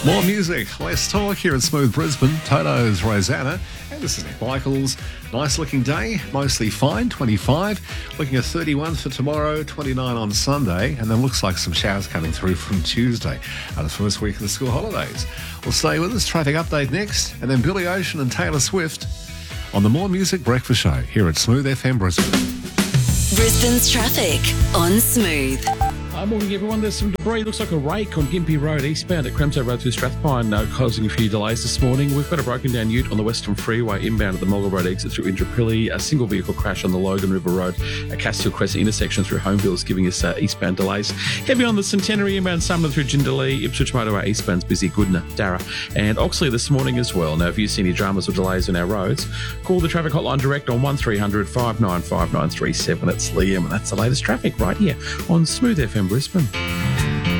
More music, less talk here at Smooth Brisbane. Toto's Rosanna. And this is Nick Michaels. Nice looking day, mostly fine, 25. Looking at 31 for tomorrow, 29 on Sunday. And then looks like some showers coming through from Tuesday, the first week of the school holidays. We'll stay with us. Traffic update next. And then Billy Ocean and Taylor Swift on the More Music Breakfast Show here at Smooth FM Brisbane. Brisbane's traffic on Smooth. Morning, everyone. There's some debris. Looks like a rake on Gympie Road eastbound at Cremto Road through Strathpine, causing a few delays this morning. We've got a broken down ute on the Western Freeway inbound at the Mulga Road exit through Indooroopilly. A single vehicle crash on the Logan River Road at Castile Crescent intersection through Homeville is giving us eastbound delays. Heavy on the Centenary inbound Sumner through Jindalee. Ipswich Motorway eastbound's busy. Goodna, Darra and Oxley this morning as well. Now, if you see any dramas or delays on our roads, call the traffic hotline direct on 1300 595 937. It's Liam, and that's the latest traffic right here on Smooth FM Brisbane.